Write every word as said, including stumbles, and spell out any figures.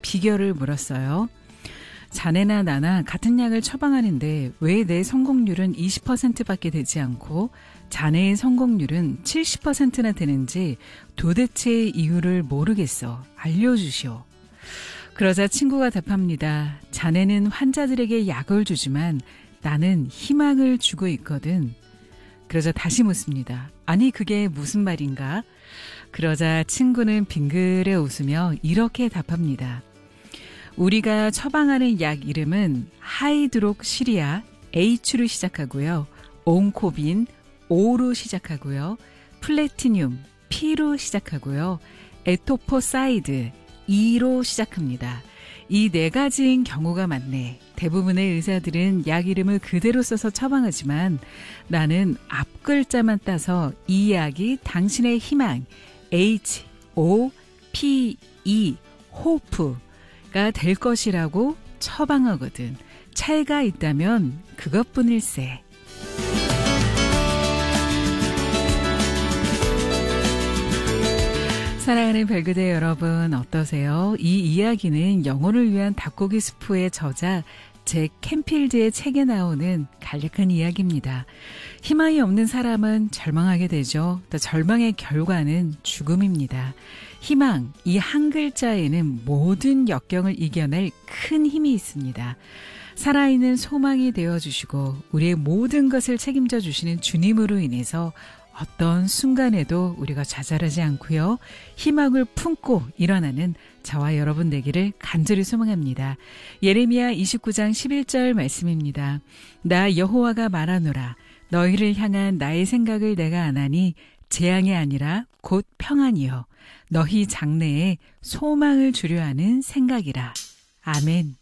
비결을 물었어요. 자네나 나나 같은 약을 처방하는데 왜 내 성공률은 이십 퍼센트밖에 되지 않고 자네의 성공률은 칠십 퍼센트나 되는지 도대체 이유를 모르겠어. 알려주시오. 그러자 친구가 답합니다. 자네는 환자들에게 약을 주지만 나는 희망을 주고 있거든. 그러자 다시 묻습니다. 아니 그게 무슨 말인가? 그러자 친구는 빙그레 웃으며 이렇게 답합니다. 우리가 처방하는 약 이름은 하이드록시리아 H로 시작하고요. 온코빈 O로 시작하고요. 플래티늄 P로 시작하고요. 에토포사이드 E로 시작합니다. 이 네 가지인 경우가 많네. 대부분의 의사들은 약 이름을 그대로 써서 처방하지만 나는 앞 글자만 따서 이 약이 당신의 희망 H, O, P, E, 호프가 될 것이라고 처방하거든. 차이가 있다면 그것뿐일세. 사랑하는 별그대 여러분 어떠세요? 이 이야기는 영혼을 위한 닭고기 스프의 저자 잭 캔필드의 책에 나오는 간략한 이야기입니다. 희망이 없는 사람은 절망하게 되죠. 또 절망의 결과는 죽음입니다. 희망, 이 한 글자에는 모든 역경을 이겨낼 큰 힘이 있습니다. 살아있는 소망이 되어주시고 우리의 모든 것을 책임져 주시는 주님으로 인해서 어떤 순간에도 우리가 좌절하지 않고요. 희망을 품고 일어나는 저와 여러분 되기를 간절히 소망합니다. 예레미야 이십구 장 십일 절 말씀입니다. 나 여호와가 말하노라. 너희를 향한 나의 생각을 내가 아나니 재앙이 아니라 곧 평안이요. 너희 장래에 소망을 주려 하는 생각이라. 아멘.